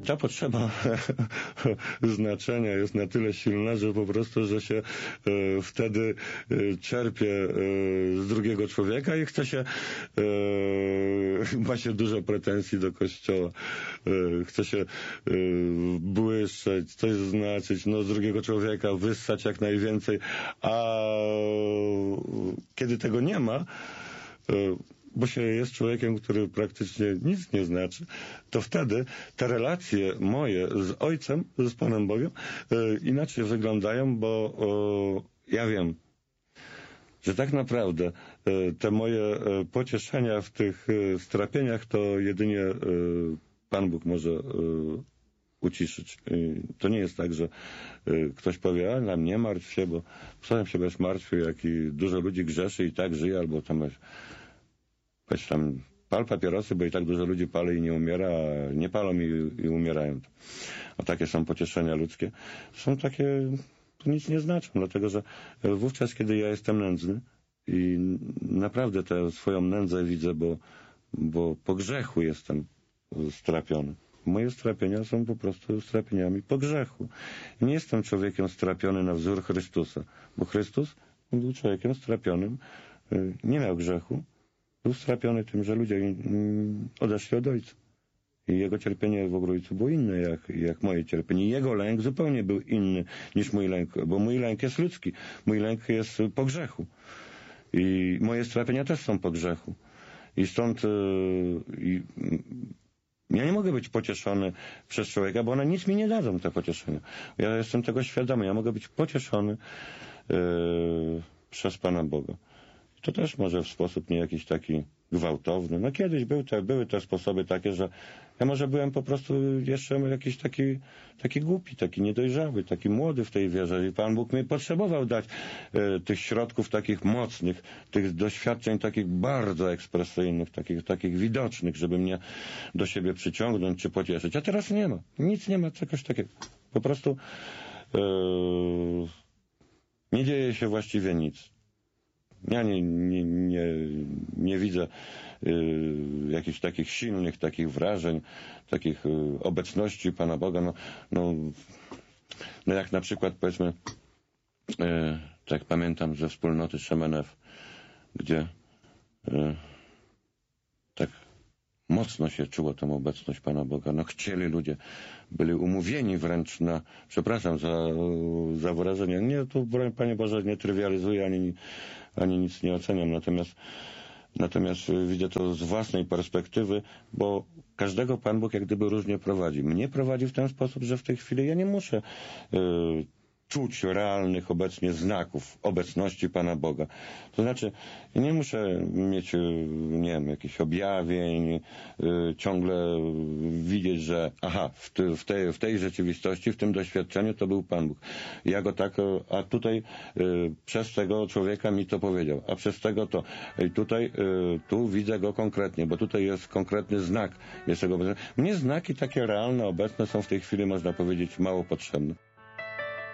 ta potrzeba znaczenia jest na tyle silna, że po prostu, że się wtedy czerpie z drugiego człowieka i chce się, ma się dużo pretensji do Kościoła, chce się błyszczeć, coś znaczyć, no z drugiego człowieka wyssać jak najwięcej, a kiedy tego nie ma, bo się jest człowiekiem, który praktycznie nic nie znaczy, to wtedy te relacje moje z Ojcem, z Panem Bogiem inaczej wyglądają, bo ja wiem, że tak naprawdę te moje pocieszenia w tych strapieniach to jedynie Pan Bóg może uciszyć. To nie jest tak, że ktoś powie, a nam nie martw się, bo sam się będziesz martwił, jak i dużo ludzi grzeszy i tak żyje, albo tam weź tam pal papierosy, bo i tak dużo ludzi pali i nie umiera, a nie palą i umierają. A takie są pocieszenia ludzkie. Są takie, to nic nie znaczą, dlatego że wówczas, kiedy ja jestem nędzny i naprawdę tę swoją nędzę widzę, bo po grzechu jestem strapiony. Moje strapienia są po prostu strapieniami po grzechu. Nie jestem człowiekiem strapiony na wzór Chrystusa, bo Chrystus był człowiekiem strapionym, nie miał grzechu, był strapiony tym, że ludzie odeszli od Ojca. I jego cierpienie w Ogrójcu było inne jak moje cierpienie. Jego lęk zupełnie był inny niż mój lęk, bo mój lęk jest ludzki. Mój lęk jest po grzechu. I moje strapienia też są po grzechu. I stąd ja nie mogę być pocieszony przez człowieka, bo one nic mi nie dadzą, te pocieszenia. Ja jestem tego świadomy. Ja mogę być pocieszony przez Pana Boga. I to też może w sposób nie jakiś taki gwałtowny. No kiedyś były te sposoby takie, że ja może byłem po prostu jeszcze jakiś taki głupi, taki niedojrzały, taki młody w tej wierze i Pan Bóg mi potrzebował dać tych środków takich mocnych, tych doświadczeń takich bardzo ekspresyjnych, takich widocznych, żeby mnie do siebie przyciągnąć czy pocieszyć. A teraz nie ma. Nic nie ma czegoś takiego. Po prostu nie dzieje się właściwie nic. Ja nie widzę jakichś takich silnych, takich wrażeń, takich obecności Pana Boga. No jak na przykład powiedzmy, tak pamiętam ze wspólnoty Szemenew, gdzie tak mocno się czuło tą obecność Pana Boga. No chcieli ludzie, byli umówieni wręcz na, przepraszam za wyrażenie, nie, tu Panie Boże nie trywializuję, ani nic nie oceniam, natomiast widzę to z własnej perspektywy, bo każdego Pan Bóg jak gdyby różnie prowadzi. Mnie prowadzi w ten sposób, że w tej chwili ja nie muszę czuć realnych obecnie znaków obecności Pana Boga. To znaczy, ja nie muszę mieć, nie wiem, jakichś objawień, ciągle widzieć, że aha, w tej rzeczywistości, w tym doświadczeniu to był Pan Bóg. Ja go tak, a tutaj przez tego człowieka mi to powiedział, a przez tego to. I tutaj, tu widzę go konkretnie, bo tutaj jest konkretny znak. Jest tego. Mnie znaki takie realne, obecne są w tej chwili, można powiedzieć, mało potrzebne.